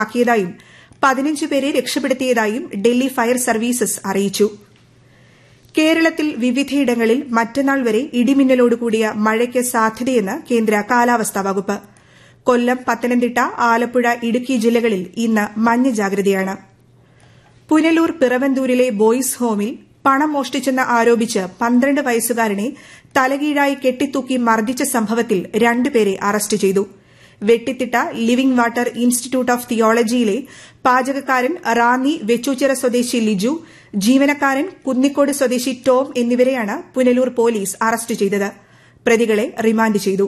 ആക്കിയതായും 15 പേരെ രക്ഷപ്പെടുത്തിയതായും Delhi fire services അറിയിച്ചു. കേരളത്തിൽ വിവിധയിടങ്ങളിൽ മറ്റന്നാൾ വരെ ഇടിമിന്നലോടുകൂടിയ മഴയ്ക്ക് സാധ്യതയെന്ന് കേന്ദ്ര കാലാവസ്ഥാ വകുപ്പ്. കൊല്ലം, പത്തനംതിട്ട, ആലപ്പുഴ, ഇടുക്കി ജില്ലകളിൽ ഇന്ന് മഞ്ഞ ജാഗ്രതയാണ്. പുനലൂർ പിറവന്തൂരിലെ ബോയ്സ് ഹോമിൽ പണം മോഷ്ടിച്ചെന്ന് ആരോപിച്ച് 12 വയസ്സുകാരനെ തലകീഴായി കെട്ടിത്തൂക്കി മർദ്ദിച്ച സംഭവത്തിൽ 2 പേരെ അറസ്റ്റ് ചെയ്തു. വെട്ടിത്തിട്ട living water institute of തിയോളജിയിലെ പാചകക്കാരൻ Ranni Vechoochira സ്വദേശി ലിജു, ജീവനക്കാരൻ കുന്നിക്കോട് സ്വദേശി ടോം എന്നിവരെയാണ് പുനലൂർ പോലീസ് അറസ്റ്റ് ചെയ്തത്. പ്രതികളെ റിമാൻഡ് ചെയ്തു.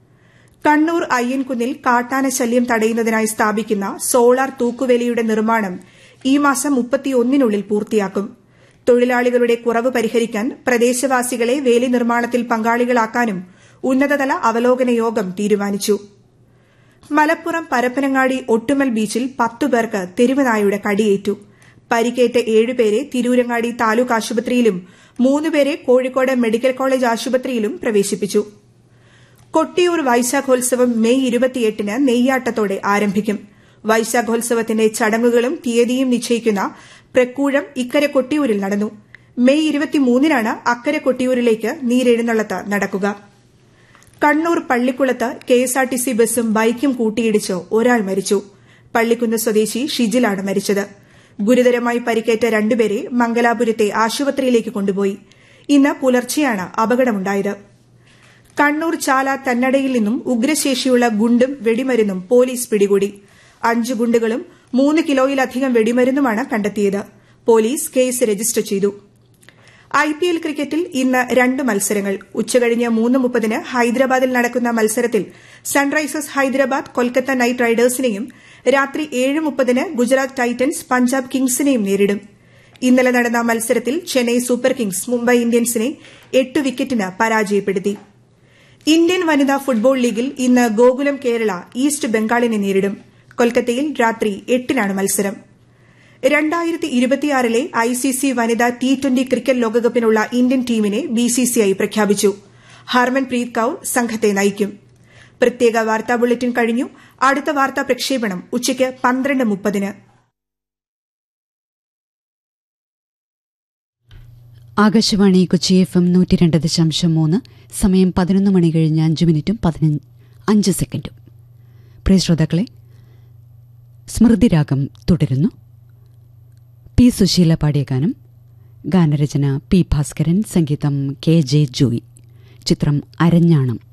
കണ്ണൂർ അയ്യൻകുന്നിൽ കാട്ടാന ശല്യം തടയുന്നതിനായി സ്ഥാപിക്കുന്ന സോളാർ തൂക്കുവേലിയുടെ നിർമ്മാണം ഈ മാസം 31-നുള്ളിൽ പൂർത്തിയാക്കും. തൊഴിലാളികളുടെ കുറവ് പരിഹരിക്കാൻ പ്രദേശവാസികളെ വേലി നിർമ്മാണത്തിൽ പങ്കാളികളാക്കാനും ഉന്നതതല അവലോകന യോഗം തീരുമാനിച്ചു. മലപ്പുറം പരപ്പനങ്ങാടി ഒട്ടുമൽ ബീച്ചിൽ 10 പേർക്ക് തെരുവ് നായയുടെ കടിയേറ്റു. പരിക്കേറ്റ 7 പേരെ തിരൂരങ്ങാടി താലൂക്ക് ആശുപത്രിയിലും 3 പേരെ കോഴിക്കോട് മെഡിക്കൽ കോളേജ് ആശുപത്രിയിലും പ്രവേശിപ്പിച്ചു. കൊട്ടിയൂർ വൈശാഖോത്സവം മെയ് 28-ന് നെയ്യാട്ടത്തോടെ ആരംഭിക്കും. വൈശാഖോത്സവത്തിന്റെ ചടങ്ങുകളും തീയതിയും നിശ്ചയിക്കുന്ന പ്രക്കൂഴം ഇക്കരെ കൊട്ടിയൂരിൽ നടന്നു. മെയ് 23-നാണ് അക്കരെ കൊട്ടിയൂരിലേക്ക് നീരെഴുന്നള്ളത്ത് നടക്കുക. കണ്ണൂർ പള്ളിക്കുളത്ത് കെഎസ്ആർടിസി ബസും ബൈക്കും കൂട്ടിയിടിച്ച് ഒരാൾ മരിച്ചു. പള്ളിക്കുന്ന് സ്വദേശി ഷിജിലാണ് മരിച്ചത്. ഗുരുതരമായി പരിക്കേറ്റ 2 പേരെ മംഗലാപുരത്തെ ആശുപത്രിയിലേക്ക് കൊണ്ടുപോയി. ഇന്ന് പുലർച്ചെയാണ് അപകടമുണ്ടായത്. കണ്ണൂർ ചാല തന്നടയിൽ നിന്നും ഉഗ്രശേഷിയുള്ള ഗുണ്ടും വെടിമരുന്നും പോലീസ് പിടികൂടി. 5 ഗുണ്ടുകളും 3 കിലോയിലധികം വെടിമരുന്നുമാണ് കണ്ടെത്തിയത്. പോലീസ് കേസ് രജിസ്റ്റർ ചെയ്തു. ഐപിഎൽ ക്രിക്കറ്റിൽ ഇന്ന് 2 മത്സരങ്ങൾ. ഉച്ചകഴിഞ്ഞ് 3:30-ന് ഹൈദരാബാദിൽ നടക്കുന്ന മത്സരത്തിൽ സൺറൈസേഴ്സ് ഹൈദരാബാദ് കൊൽക്കത്ത നൈറ്റ് റൈഡേഴ്സിനെയും രാത്രി 7:30-ന് ഗുജറാത്ത് ടൈറ്റൻസ് പഞ്ചാബ് കിങ്സിനെയും നേരിടും. ഇന്നലെ നടന്ന മത്സരത്തിൽ ചെന്നൈ സൂപ്പർ കിങ്സ് മുംബൈ ഇന്ത്യൻസിനെ 8 വിക്കറ്റിന് പരാജയപ്പെടുത്തി. ഇന്ത്യൻ വനിതാ ഫുട്ബോൾ ലീഗിൽ ഇന്ന് ഗോകുലം കേരള ഈസ്റ്റ് ബംഗാളിനെ നേരിടും. കൊൽക്കത്തയിൽ രാത്രി 8-നാണ് മത്സരം. 2026-ലെ ഐസിസി വനിതാ T20 ക്രിക്കറ്റ് ലോകകപ്പിനുള്ള ഇന്ത്യൻ ടീമിനെ ബിസിസിഐ പ്രഖ്യാപിച്ചു. ഹർമൻപ്രീത് കൌർ സംഘത്തെ നയിക്കും. പ്രത്യേക വാർത്താ ബുള്ളറ്റിൻ കഴിഞ്ഞു. അടുത്ത വാർത്താ പ്രക്ഷേപണം ഉച്ചയ്ക്ക് 12:30-ന്. ആകാശവാണി കൊച്ചി FM 102.3. സമയം 11 മണി കഴിഞ്ഞ് 5 മിനിറ്റും 5 സെക്കൻഡും. പ്രിയ ശ്രോതാക്കളെ, സ്മൃതിരാഗം തുടരുന്നു. പി സുശീല പാടിയ ഗാനം. ഗാനരചന പി ഭാസ്കരൻ, സംഗീതം KJ ജോയി. ചിത്രം അരഞ്ഞാണം.